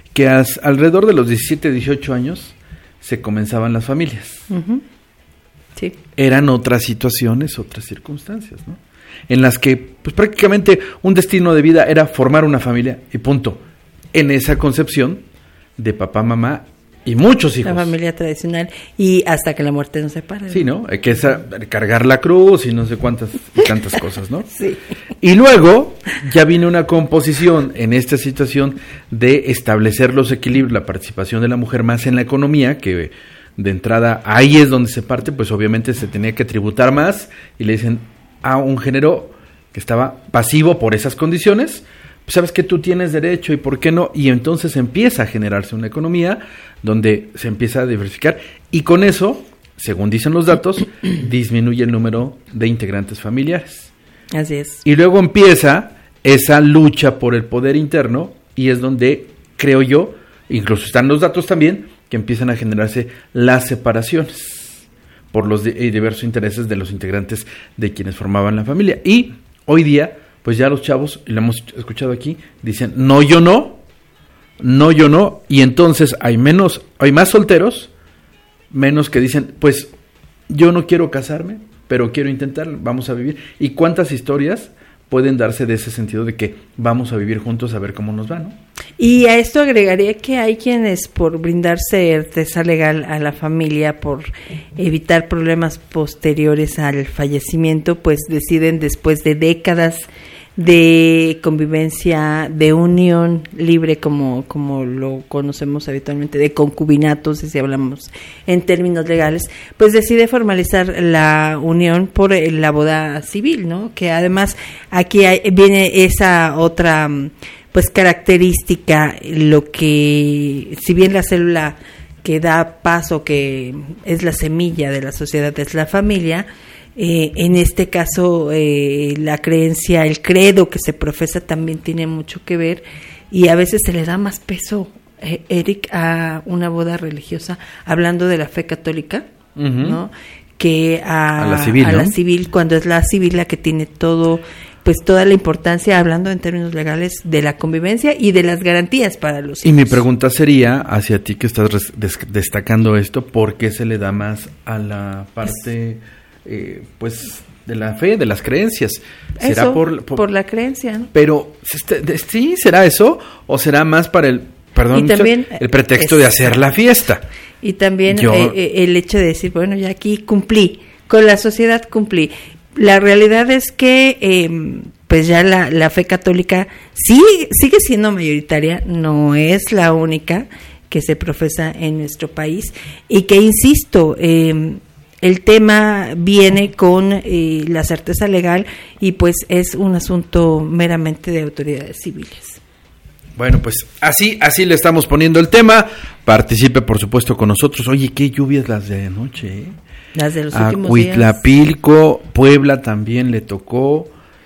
que alrededor de los 17, 18 años se comenzaban las familias. Uh-huh. Sí. Eran otras situaciones, otras circunstancias, ¿no? En las que pues prácticamente un destino de vida era formar una familia y punto. En esa concepción de papá, mamá y muchos hijos. La familia tradicional y hasta que la muerte nos separe. Sí, ¿no? Hay que cargar la cruz y no sé cuántas y tantas cosas, ¿no? Sí. Y luego ya viene una composición en esta situación de establecer los equilibrios, la participación de la mujer más en la economía, que de entrada ahí es donde se parte, pues obviamente se tenía que tributar más y le dicen a un género que estaba pasivo por esas condiciones, pues sabes que tú tienes derecho y por qué no, y entonces empieza a generarse una economía donde se empieza a diversificar y con eso, según dicen los datos, disminuye el número de integrantes familiares. Así es. Y luego empieza esa lucha por el poder interno y es donde, creo yo, incluso están los datos también, que empiezan a generarse las separaciones por los diversos intereses de los integrantes de quienes formaban la familia. Y hoy día, pues ya los chavos, y lo hemos escuchado aquí, dicen, no, yo no, y entonces hay más solteros, menos que dicen, pues yo no quiero casarme, pero quiero intentar, vamos a vivir. ¿Y cuántas historias pueden darse de ese sentido de que vamos a vivir juntos a ver cómo nos va, ¿no? Y a esto agregaría que hay quienes por brindar certeza legal a la familia, por evitar problemas posteriores al fallecimiento, pues deciden después de décadas de convivencia, de unión libre como lo conocemos habitualmente, de concubinatos, si hablamos en términos legales, pues decide formalizar la unión por la boda civil, ¿no? Que además aquí viene esa otra pues característica, lo que si bien la célula que da paso, que es la semilla de la sociedad, es la familia, en este caso la creencia, el credo que se profesa también tiene mucho que ver y a veces se le da más peso, Eric, a una boda religiosa, hablando de la fe católica, uh-huh, ¿no? Que a la civil, ¿no? La civil, cuando es la civil la que tiene todo, pues toda la importancia, hablando en términos legales, de la convivencia y de las garantías para los hijos. Y mi pregunta sería, hacia ti que estás destacando esto, ¿por qué se le da más a la parte pues de la fe, de las creencias? ¿Será eso, por la creencia, ¿no? Pero, ¿sí será eso? ¿O será más para el pretexto de hacer la fiesta? Y también el hecho de decir, bueno, ya aquí cumplí, con la sociedad cumplí. La realidad es que pues ya la fe católica sigue siendo mayoritaria, no es la única que se profesa en nuestro país y que, insisto, el tema viene con la certeza legal y pues es un asunto meramente de autoridades civiles. Bueno, pues así le estamos poniendo el tema. Participe, por supuesto, con nosotros. Oye, qué lluvias las de anoche, ¿eh? Las de los últimos días. Huitlapilco, Puebla también le tocó,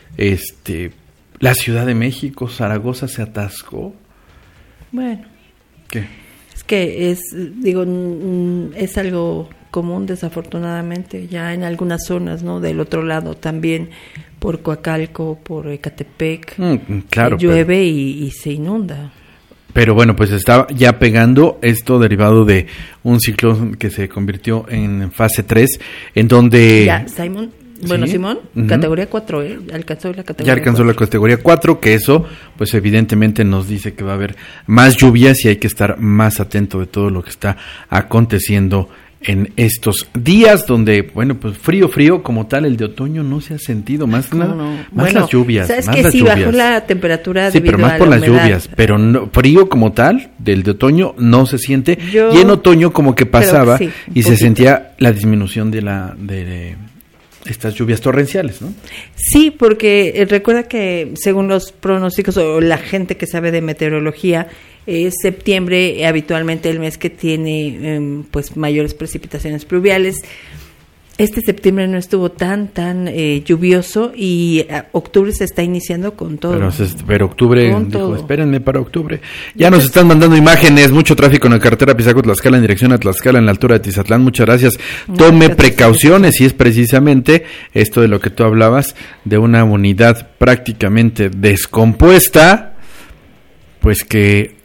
la Ciudad de México, Zaragoza se atascó. Bueno. ¿Qué? Es que es algo común, desafortunadamente, ya en algunas zonas, ¿no? Del otro lado también, por Coacalco, por Ecatepec, claro, llueve y se inunda. Pero bueno, pues está ya pegando esto derivado de un ciclón que se convirtió en fase 3, en donde... Ya, Simón, bueno, ¿sí? Simón, uh-huh, categoría 4, alcanzó la categoría 4. Ya alcanzó la categoría 4, que eso, pues evidentemente nos dice que va a haber más lluvias y hay que estar más atento de todo lo que está aconteciendo en estos días donde, bueno, pues frío como tal, el de otoño no se ha sentido, más las lluvias. ¿Sabes más que las sí lluvias. Bajó la temperatura sí, pero más por las lluvias, pero no, frío como tal, del de otoño no se siente, y en otoño como que pasaba sí, y se sentía la disminución de estas lluvias torrenciales, ¿no? Sí, porque recuerda que según los pronósticos o la gente que sabe de meteorología, septiembre habitualmente el mes que tiene pues mayores precipitaciones pluviales. Este septiembre no estuvo tan lluvioso y octubre se está iniciando con todo. Pero octubre, dijo, espérenme para octubre. Ya nos están mandando imágenes, mucho tráfico en la carretera Pisaco-Tlaxcala en dirección a Tlaxcala en la altura de Tizatlán. Muchas gracias. Tome precauciones y es precisamente esto de lo que tú hablabas, de una unidad prácticamente descompuesta, pues que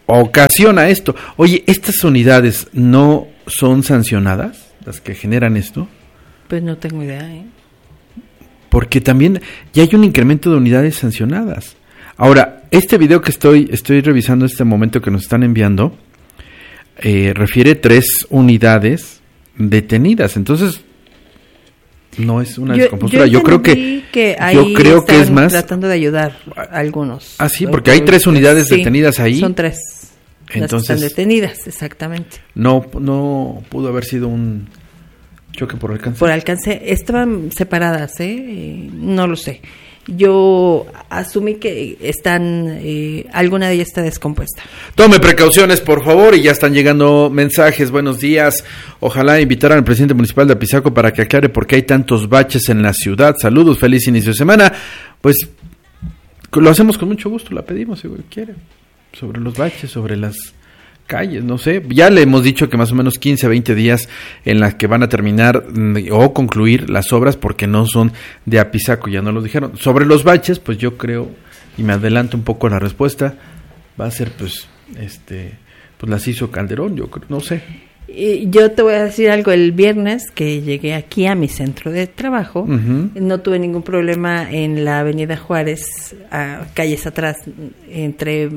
ocasiona esto. Oye, ¿estas unidades no son sancionadas, las que generan esto? Pues no tengo idea, Porque también ya hay un incremento de unidades sancionadas. Ahora, este video que estoy revisando en este momento que nos están enviando, refiere 3 unidades detenidas. Entonces, no es una descompostura. Yo creo que es más tratando de ayudar a algunos. Ah, sí, porque hay 3 unidades detenidas ahí. Son 3. Entonces, están detenidas, exactamente. No pudo haber sido un choque por alcance. Por alcance, estaban separadas, no lo sé. Yo asumí que están, alguna de ellas está descompuesta. Tome precauciones, por favor, y ya están llegando mensajes. Buenos días. Ojalá invitaran al presidente municipal de Apizaco para que aclare por qué hay tantos baches en la ciudad. Saludos, feliz inicio de semana. Pues lo hacemos con mucho gusto, la pedimos si quiere. Sobre los baches, sobre las calles, no sé, ya le hemos dicho que más o menos 15 a 20 días en las que van a terminar o concluir las obras porque no son de Apizaco, ya no lo dijeron. Sobre los baches, pues yo creo, y me adelanto un poco a la respuesta, va a ser pues las hizo Calderón, yo creo, no sé. Yo te voy a decir algo, el viernes que llegué aquí a mi centro de trabajo, no tuve ningún problema en la avenida Juárez, a calles atrás, entre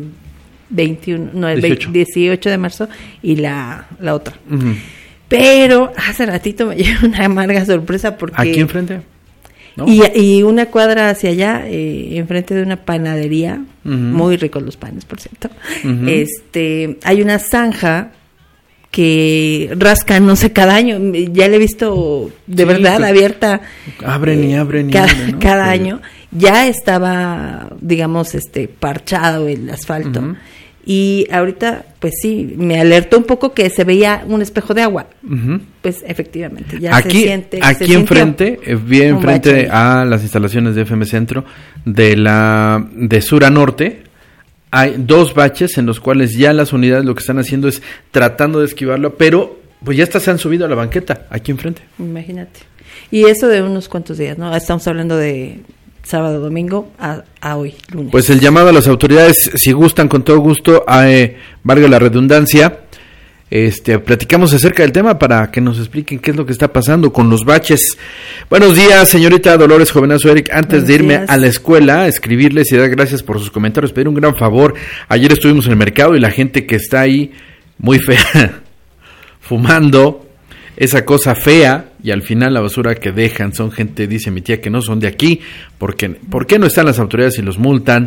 18 de marzo y la otra. Pero hace ratito me llevé una amarga sorpresa porque... ¿Aquí enfrente? ¿No? Y una cuadra hacia allá, enfrente de una panadería, muy ricos los panes, por cierto, hay una zanja que rasca, no sé, cada año, ya la he visto de verdad abierta. Abren y abren ¿no? Cada año. Ya estaba, digamos, parchado el asfalto. Y ahorita, pues sí, me alertó un poco que se veía un espejo de agua. Pues efectivamente, ya aquí, se siente. Aquí enfrente, bien enfrente a las instalaciones de FM Centro, de sur a norte, hay 2 baches en los cuales ya las unidades lo que están haciendo es tratando de esquivarlo, pero pues ya se han subido a la banqueta, aquí enfrente. Imagínate. Y eso de unos cuantos días, ¿no? Estamos hablando de sábado, domingo, a hoy, lunes. Pues el llamado a las autoridades, si gustan, con todo gusto, valga la redundancia, platicamos acerca del tema para que nos expliquen qué es lo que está pasando con los baches. Buenos días, señorita Dolores Jovenazo Eric. Antes de irme a la escuela, escribirles y dar gracias por sus comentarios, pedir un gran favor. Ayer estuvimos en el mercado y la gente que está ahí, muy fea, fumando esa cosa fea, y al final la basura que dejan son gente, dice mi tía, que no son de aquí. ¿Por qué no están las autoridades y los multan?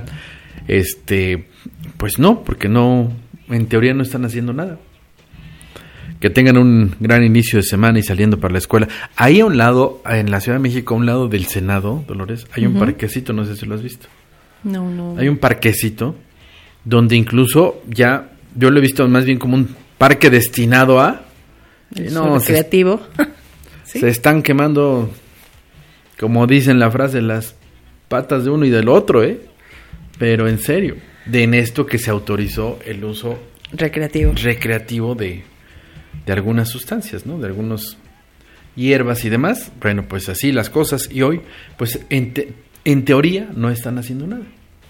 Pues no, porque no, en teoría no están haciendo nada. Que tengan un gran inicio de semana y saliendo para la escuela. Ahí a un lado, en la Ciudad de México, a un lado del Senado, Dolores, hay un parquecito, no sé si lo has visto. No. Hay un parquecito donde incluso ya, yo lo he visto más bien como un parque destinado a... recreativo. ¿Sí? Se están quemando, como dicen la frase, las patas de uno y del otro, pero en serio, en esto que se autorizó el uso recreativo de algunas sustancias, ¿no? De algunas hierbas y demás. Bueno, pues así las cosas, y hoy, pues en teoría no están haciendo nada,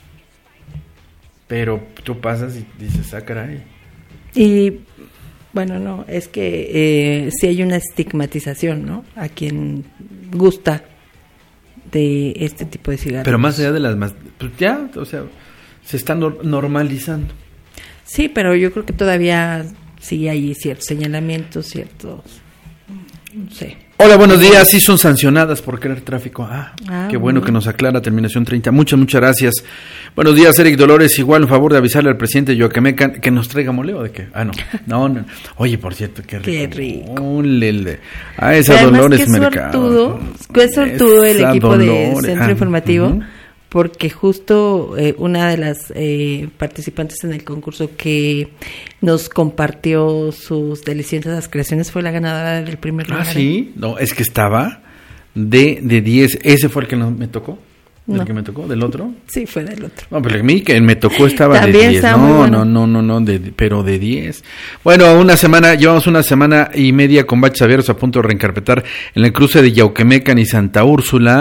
pero tú pasas y dices, caray. Y bueno, no, es que sí hay una estigmatización, ¿no? A quien gusta de este tipo de cigarros. Pero más allá de las pues ya, o sea, se están normalizando. Sí, pero yo creo que todavía sí hay ciertos señalamientos, no sé. Hola, buenos días. Sí son sancionadas por crear tráfico. Qué bueno que nos aclara. Terminación 30. Muchas gracias. Buenos días, Eric Dolores. Igual, un favor de avisarle al presidente Yoaquemecan que nos traiga moleo. ¿De qué? No. Oye, por cierto, qué rico. Esa Dolores Mercado. Qué sortudo el equipo de Centro Informativo. Porque justo una de las participantes en el concurso que nos compartió sus deliciosas creaciones fue la ganadora del primer lugar. ¿Sí? No, es que estaba de 10. ¿Ese fue el que me tocó? ¿El que me tocó? ¿Del otro? Sí, fue del otro. No, pero a mí que me tocó estaba de 10. No, pero de 10. Bueno, llevamos una semana y media con baches abiertos a punto de reencarpetar en el cruce de Yauquemecan y Santa Úrsula,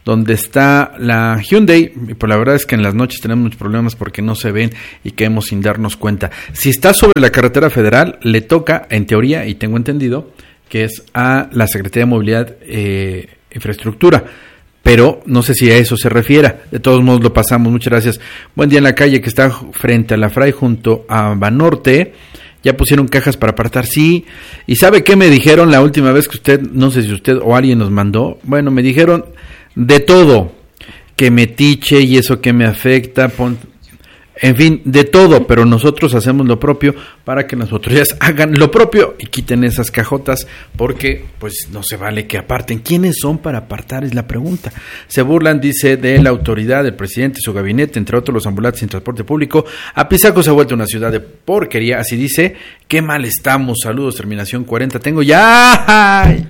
donde está la Hyundai, y pues la verdad es que en las noches tenemos muchos problemas porque no se ven y caemos sin darnos cuenta. Si está sobre la carretera federal, le toca, en teoría, y tengo entendido, que es a la Secretaría de Movilidad e Infraestructura, pero no sé si a eso se refiera. De todos modos lo pasamos, muchas gracias. Buen día. En la calle que está frente a la Fray junto a Banorte, ya pusieron cajas para apartar, sí. ¿Y sabe qué me dijeron la última vez que usted, no sé si usted o alguien nos mandó? Bueno, me dijeron de todo, que metiche y eso que me afecta, en fin, de todo, pero nosotros hacemos lo propio para que las autoridades hagan lo propio y quiten esas cajotas, porque pues no se vale que aparten. ¿Quiénes son para apartar? Es la pregunta. Se burlan, dice, de la autoridad, del presidente, su gabinete, entre otros los ambulantes sin transporte público. Apizaco se ha vuelto una ciudad de porquería, así dice. Qué mal estamos. Saludos, terminación 40. Tengo ya... ¡Ay!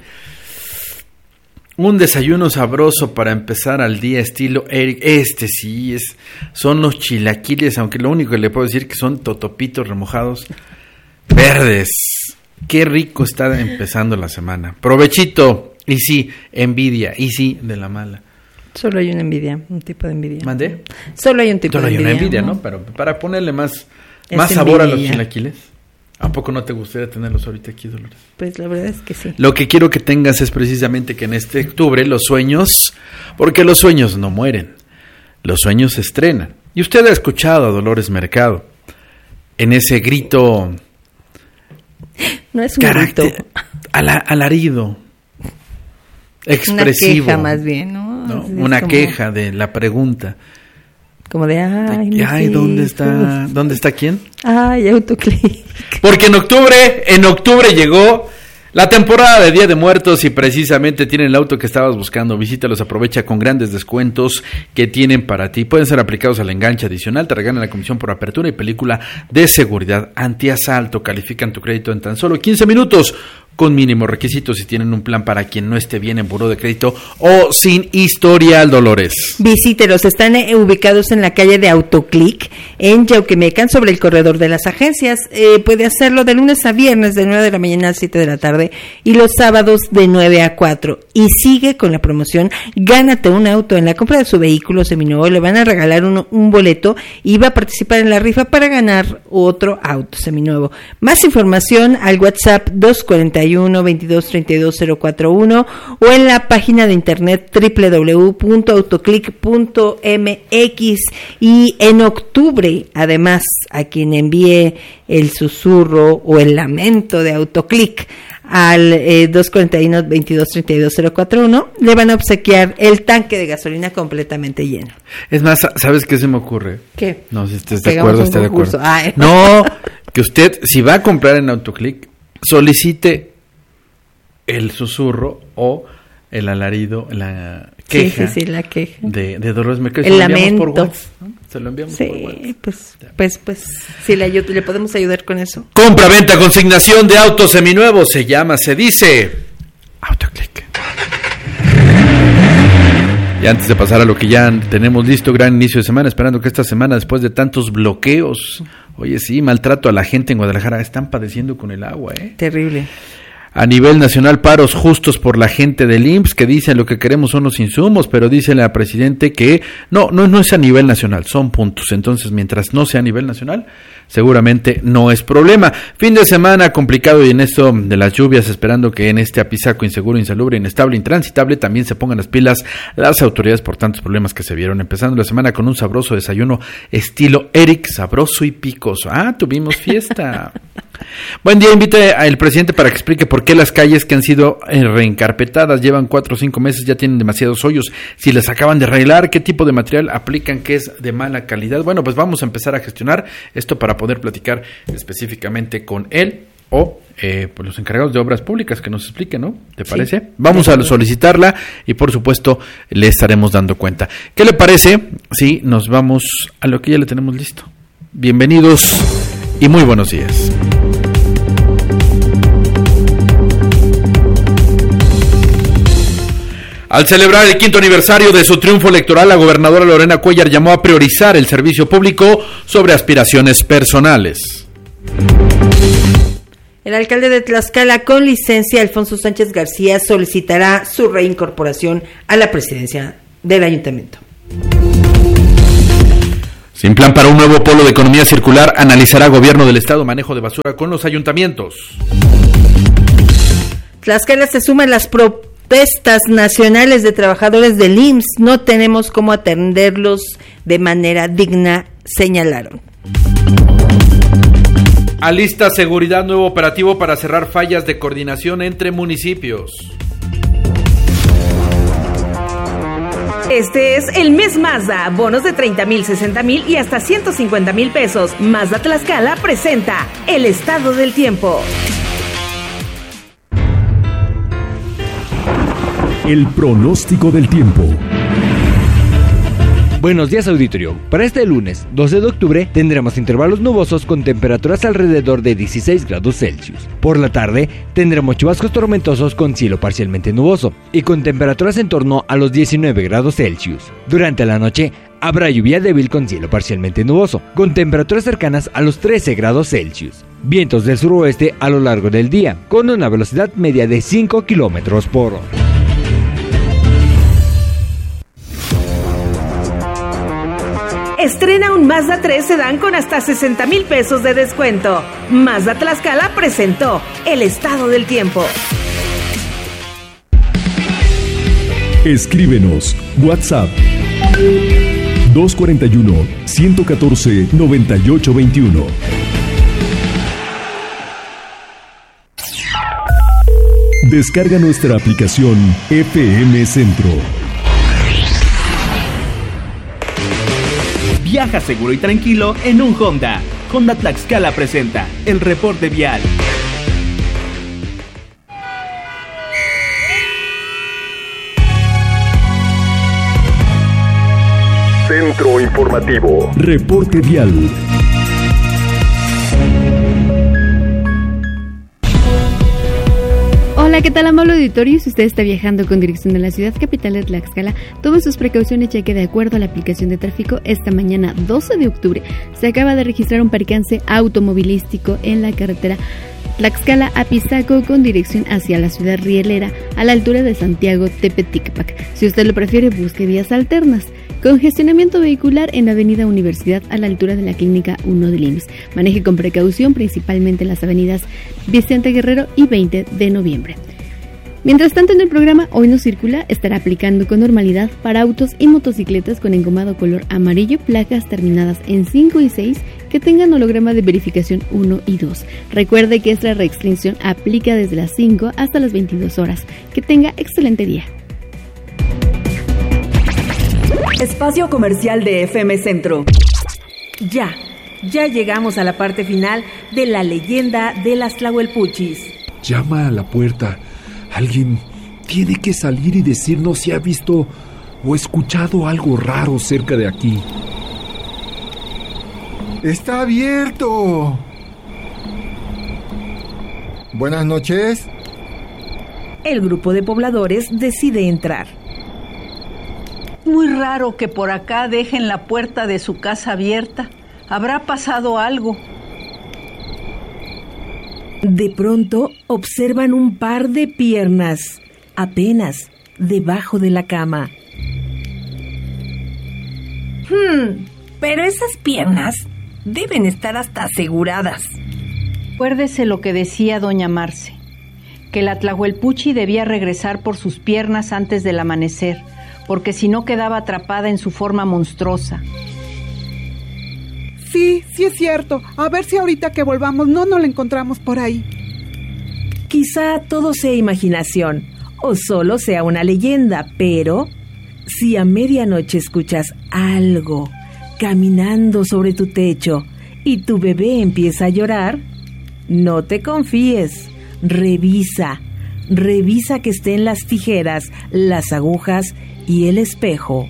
Un desayuno sabroso para empezar al día, estilo Eric. Sí son los chilaquiles, aunque lo único que le puedo decir que son totopitos remojados verdes. Qué rico está empezando la semana. Provechito. Y sí, envidia. Y sí, de la mala. Solo hay una envidia, un tipo de envidia. ¿Mandé? Solo hay un tipo de envidia. Solo hay una envidia, ¿no? Pero para ponerle más sabor a los chilaquiles. ¿A poco no te gustaría tenerlos ahorita aquí, Dolores? Pues la verdad es que sí. Lo que quiero que tengas es precisamente que en este octubre los sueños, porque los sueños no mueren, los sueños se estrenan. Y usted ha escuchado a Dolores Mercado en ese grito... No es un grito. Alarido, expresivo. Una queja más bien, ¿no? Una queja de la pregunta. Como de, ay, ¿dónde está quién? Ay, Autoclick. Porque en octubre llegó la temporada de Día de Muertos y precisamente tienen el auto que estabas buscando. Visítalos, aprovecha con grandes descuentos que tienen para ti. Pueden ser aplicados al enganche adicional, te regalan la comisión por apertura y película de seguridad antiasalto. Califican tu crédito en tan solo 15 minutos. Con mínimos requisitos y tienen un plan para quien no esté bien en buró de crédito o sin historial, Dolores. Visítelos, están ubicados en la calle de Autoclick, en Yauquemecan, sobre el corredor de las agencias. Puede hacerlo de lunes a viernes, de 9 de la mañana a 7 de la tarde, y los sábados de 9 a 4. Y sigue con la promoción, gánate un auto. En la compra de su vehículo seminuevo le van a regalar un boleto y va a participar en la rifa para ganar otro auto seminuevo. Más información al WhatsApp 241-2232-041 o en la página de internet www.autoclick.mx. Y en octubre, además, a quien envíe el susurro o el lamento de Autoclick al 241-2232-041, le van a obsequiar el tanque de gasolina completamente lleno. Es más, ¿sabes qué se me ocurre? ¿Qué? No, si estés de acuerdo, esté de acuerdo. Ay. No, que usted, si va a comprar en Autoclick, solicite el susurro o el alarido, la queja. Sí, la queja. De Dolores Mercado. El lamento. Por WhatsApp, ¿no? Se lo enviamos por WhatsApp. Pues sí, le podemos ayudar con eso. Compra, venta, consignación de autos seminuevos. Se dice Autoclick. Y antes de pasar a lo que ya tenemos listo, gran inicio de semana, esperando que esta semana, después de tantos bloqueos, oye, sí, maltrato a la gente en Guadalajara, están padeciendo con el agua, Terrible. A nivel nacional, paros justos por la gente del IMSS, que dicen lo que queremos son los insumos, pero dice la presidente que no es a nivel nacional, son puntos. Entonces, mientras no sea a nivel nacional, seguramente no es problema. Fin de semana complicado y en esto de las lluvias, esperando que en este Apizaco inseguro, insalubre, inestable, intransitable, también se pongan las pilas las autoridades por tantos problemas que se vieron. Empezando la semana con un sabroso desayuno estilo Eric, sabroso y picoso. Tuvimos fiesta. Buen día, invite al presidente para que explique por qué las calles que han sido reencarpetadas llevan 4 o 5 meses ya tienen demasiados hoyos. Si les acaban de arreglar, ¿qué tipo de material aplican que es de mala calidad? Bueno, pues vamos a empezar a gestionar esto para poder platicar específicamente con él o pues los encargados de obras públicas que nos expliquen, ¿no? ¿Te parece? Sí. Vamos a solicitarla y por supuesto le estaremos dando cuenta. ¿Qué le parece si nos vamos a lo que ya le tenemos listo? Bienvenidos y muy buenos días. Al celebrar el 5º aniversario de su triunfo electoral, la gobernadora Lorena Cuéllar llamó a priorizar el servicio público sobre aspiraciones personales. El alcalde de Tlaxcala, con licencia, Alfonso Sánchez García, solicitará su reincorporación a la presidencia del ayuntamiento. Sin plan para un nuevo polo de economía circular, analizará gobierno del estado manejo de basura con los ayuntamientos. Tlaxcala se suma a las protestas nacionales de trabajadores del IMSS. No tenemos cómo atenderlos de manera digna, señalaron. Alista seguridad nuevo operativo para cerrar fallas de coordinación entre municipios. Este es el mes Mazda, bonos de 30,000, 60,000 y hasta 150,000 pesos. Mazda Tlaxcala presenta el estado del tiempo. El pronóstico del tiempo. Buenos días, auditorio. Para este lunes, 12 de octubre, tendremos intervalos nubosos con temperaturas alrededor de 16 grados Celsius. Por la tarde, tendremos chubascos tormentosos con cielo parcialmente nuboso y con temperaturas en torno a los 19 grados Celsius. Durante la noche, habrá lluvia débil con cielo parcialmente nuboso, con temperaturas cercanas a los 13 grados Celsius. Vientos del suroeste a lo largo del día, con una velocidad media de 5 kilómetros por hora. Estrena un Mazda 3 sedán con hasta 60,000 pesos de descuento. Mazda Tlaxcala presentó el estado del tiempo. Escríbenos WhatsApp 241-114-9821. Descarga nuestra aplicación FM Centro. Viaja seguro y tranquilo en un Honda. Honda Tlaxcala presenta el reporte vial. Centro Informativo. Reporte vial. Hola, ¿qué tal, amable auditorio? Si usted está viajando con dirección a la ciudad capital de Tlaxcala, tome sus precauciones, ya que de acuerdo a la aplicación de tráfico, esta mañana 12 de octubre se acaba de registrar un percance automovilístico en la carretera Tlaxcala-Apizaco con dirección hacia la ciudad rielera a la altura de Santiago Tepeticpac. Si usted lo prefiere, busque vías alternas. Congestionamiento vehicular en la avenida Universidad a la altura de la Clínica 1 del IMSS. Maneje con precaución, principalmente en las avenidas Vicente Guerrero y 20 de noviembre. Mientras tanto, en el programa Hoy No Circula estará aplicando con normalidad para autos y motocicletas con engomado color amarillo, placas terminadas en 5 y 6 que tengan holograma de verificación 1 y 2. Recuerde que esta restricción aplica desde las 5 hasta las 22 horas. Que tenga excelente día. Espacio comercial de FM Centro. Ya llegamos a la parte final de la leyenda de las Tlahuelpuchis. Llama a la puerta. Alguien tiene que salir y decirnos si ha visto o escuchado algo raro cerca de aquí. ¡Está abierto! Buenas noches. El grupo de pobladores decide entrar. Muy raro que por acá dejen la puerta de su casa abierta. ¿Habrá pasado algo? De pronto observan un par de piernas, apenas debajo de la cama. Pero esas piernas deben estar hasta aseguradas. Acuérdese lo que decía doña Marce, que la Tlahuelpuchi debía regresar por sus piernas antes del amanecer, porque si no quedaba atrapada en su forma monstruosa. Sí es cierto. A ver si ahorita que volvamos no la encontramos por ahí. Quizá todo sea imaginación o solo sea una leyenda, pero si a medianoche escuchas algo caminando sobre tu techo y tu bebé empieza a llorar, no te confíes. Revisa que estén las tijeras, las agujas y el espejo.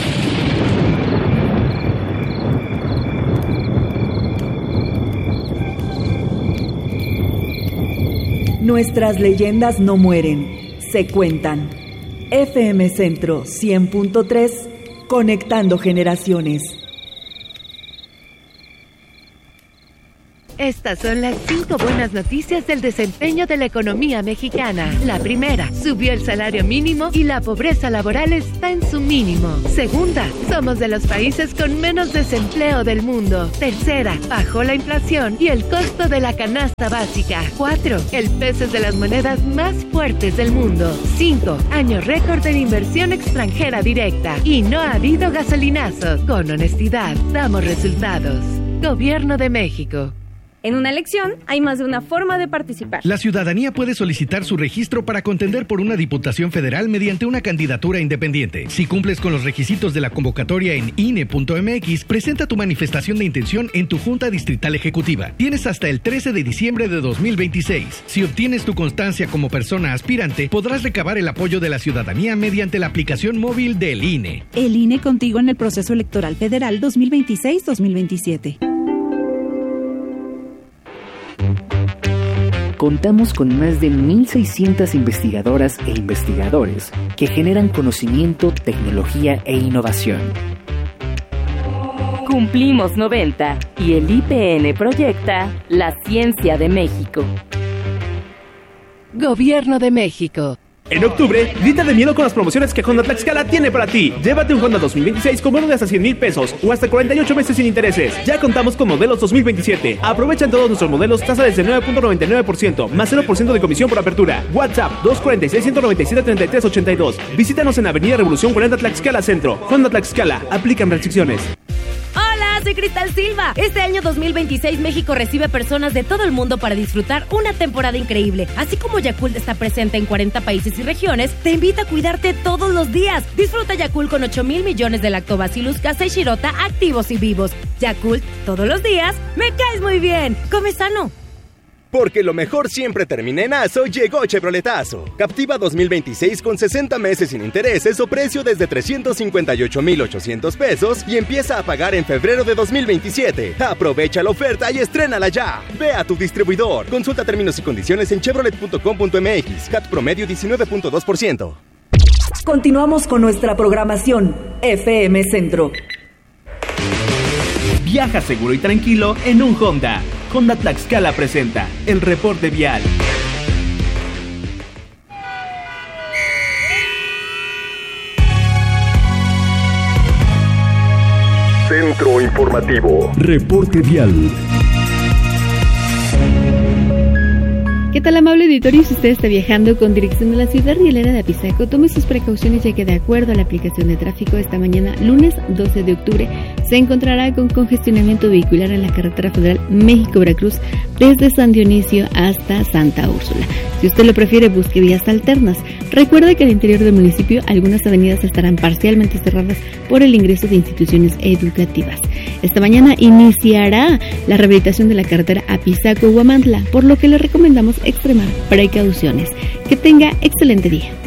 Nuestras leyendas no mueren, se cuentan. FM Centro 100.3, conectando generaciones. Estas son las 5 buenas noticias del desempeño de la economía mexicana. La primera, subió el salario mínimo y la pobreza laboral está en su mínimo. Segunda, somos de los países con menos desempleo del mundo. Tercera, bajó la inflación y el costo de la canasta básica. 4, el peso es de las monedas más fuertes del mundo. 5, año récord en inversión extranjera directa. Y no ha habido gasolinazos. Con honestidad, damos resultados. Gobierno de México. En una elección hay más de una forma de participar. La ciudadanía puede solicitar su registro para contender por una diputación federal mediante una candidatura independiente. Si cumples con los requisitos de la convocatoria en INE.mx, presenta tu manifestación de intención en tu Junta Distrital Ejecutiva. Tienes hasta el 13 de diciembre de 2026. Si obtienes tu constancia como persona aspirante, podrás recabar el apoyo de la ciudadanía mediante la aplicación móvil del INE. El INE contigo en el proceso electoral federal 2026-2027. Contamos con más de 1,600 investigadoras e investigadores que generan conocimiento, tecnología e innovación. Cumplimos 90 y el IPN proyecta la ciencia de México. Gobierno de México. En octubre, grita de miedo con las promociones que Honda Tlaxcala tiene para ti. Llévate un Honda 2026 con bono de hasta 100,000 pesos o hasta 48 meses sin intereses. Ya contamos con modelos 2027. Aprovechan todos nuestros modelos, tasa desde 9.99%, más 0% de comisión por apertura. WhatsApp 246-197-3382. Visítanos en Avenida Revolución 40 Tlaxcala Centro. Honda Tlaxcala, aplican restricciones. Hola, soy Cristal Silva. Este año 2026 México recibe personas de todo el mundo para disfrutar una temporada increíble. Así como Yakult está presente en 40 países y regiones, te invita a cuidarte todos los días. Disfruta Yakult con 8,000 millones de Lactobacillus casei shirota activos y vivos. Yakult, todos los días, me caes muy bien. Come sano. Porque lo mejor siempre termina en Aso, llegó Chevroletazo. Captiva 2026 con 60 meses sin intereses o precio desde 358,800 pesos y empieza a pagar en febrero de 2027. Aprovecha la oferta y estrénala ya. Ve a tu distribuidor. Consulta términos y condiciones en chevrolet.com.mx. CAT promedio 19.2%. Continuamos con nuestra programación FM Centro. Viaja seguro y tranquilo en un Honda. Honda Tlaxcala presenta el reporte vial. Centro Informativo. Reporte vial. ¿Qué tal, amable auditorio? Si usted está viajando con dirección a la ciudad rielera de Apizaco, tome sus precauciones, ya que de acuerdo a la aplicación de tráfico, esta mañana, lunes 12 de octubre, se encontrará con congestionamiento vehicular en la carretera federal México-Veracruz desde San Dionisio hasta Santa Úrsula. Si usted lo prefiere, busque vías alternas. Recuerde que al interior del municipio algunas avenidas estarán parcialmente cerradas por el ingreso de instituciones educativas. Esta mañana iniciará la rehabilitación de la carretera Apizaco-Huamantla, por lo que le recomendamos extremar precauciones. Que tenga excelente día.